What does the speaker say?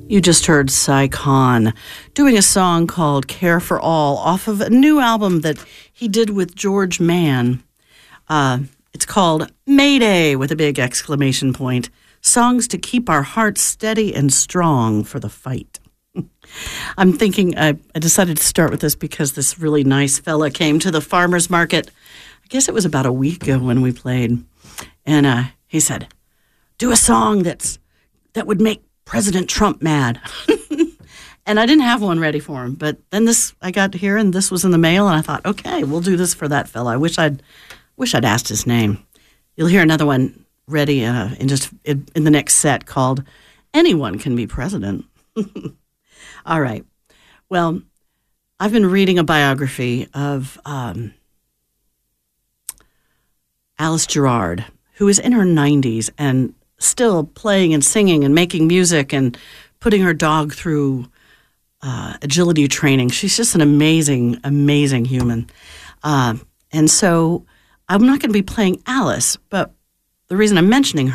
You just heard Cy Khan doing a song called Care for All off of a new album that he did with George Mann. It's called Mayday with a big exclamation point. Songs to keep our hearts steady and strong for the fight. I'm thinking, I decided to start with this because this really nice fella came to the farmer's market. I guess it was about a week ago when we played. And he said, do a song that would make President Trump mad. And I didn't have one ready for him. But then I got here and this was in the mail and I thought, okay, we'll do this for that fella. I wish I'd asked his name. You'll hear another one ready in the next set called Anyone Can Be President. All right. Well, I've been reading a biography of Alice Gerrard, who is in her 90s and still playing and singing and making music and putting her dog through agility training. She's just an amazing, amazing human. And so I'm not going to be playing Alice, but the reason I'm mentioning